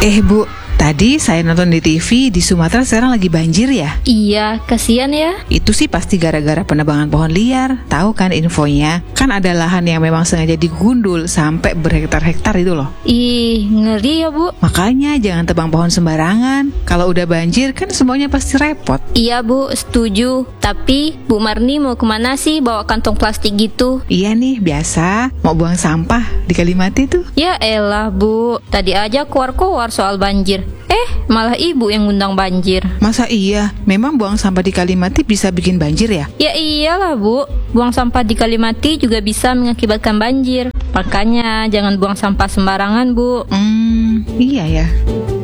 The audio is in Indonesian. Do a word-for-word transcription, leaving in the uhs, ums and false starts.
Eh Bu, tadi saya nonton di T V di Sumatera sekarang lagi banjir ya? Iya, kasihan ya. Itu sih pasti gara-gara penebangan pohon liar. Tahu kan infonya? Kan ada lahan yang memang sengaja digundul sampai berhektar-hektar itu loh. Ih, ngeri ya Bu. Makanya jangan tebang pohon sembarangan. Kalau udah banjir kan semuanya pasti repot. Iya Bu, setuju. Tapi Bu Marni mau kemana sih bawa kantong plastik gitu? Iya nih, biasa mau buang sampah di Kalimati tuh. Ya elah Bu, tadi aja keluar-keluar soal banjir. Eh, malah ibu yang ngundang banjir. Masa iya? Memang buang sampah di Kalimati bisa bikin banjir ya? Ya iyalah Bu, buang sampah di Kalimati juga bisa mengakibatkan banjir. Makanya jangan buang sampah sembarangan Bu. Hmm, iya ya.